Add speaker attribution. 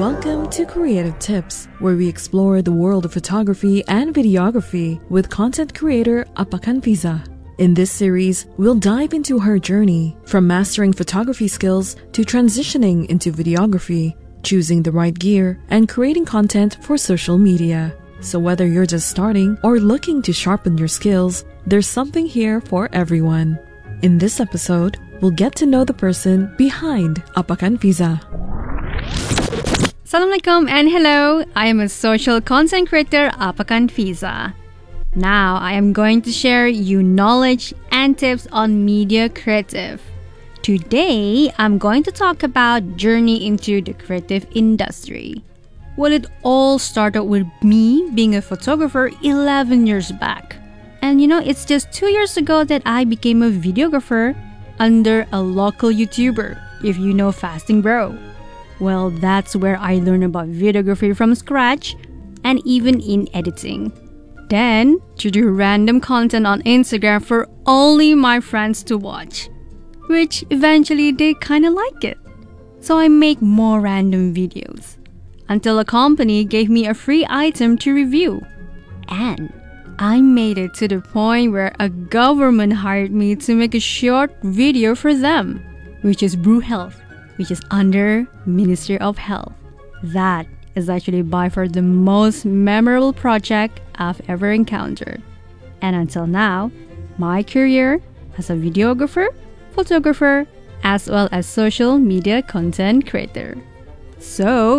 Speaker 1: Welcome to Creative Tips, where we explore the world of photography and videography with content creator Apakan Fiza. In this series, we'll dive into her journey from mastering photography skills to transitioning into videography, choosing the right gear, and creating content for social media. So whether you're just starting or looking to sharpen your skills, there's something here for everyone. In this episode, we'll get to know the person behind Apakan Fiza.
Speaker 2: Assalamualaikum and hello, I am a social content creator Apakan Fiza. Now I am going to share you knowledge and tips on media creative. Today, I'm going to talk about journey into the creative industry. Well, it all started with me being a photographer 11 years back. And it's just 2 years ago that I became a videographer under a local YouTuber, if you know Fasting Bro. Well, that's where I learned about videography from scratch and even in editing. Then, to do random content on Instagram for only my friends to watch, which eventually they kinda like it. So I make more random videos until a company gave me a free item to review. And I made it to the point where a government hired me to make a short video for them, which is Brew Health, which is under Ministry of Health. That is actually by far the most memorable project I've ever encountered. And until now, my career as a videographer, photographer, as well as social media content creator. So,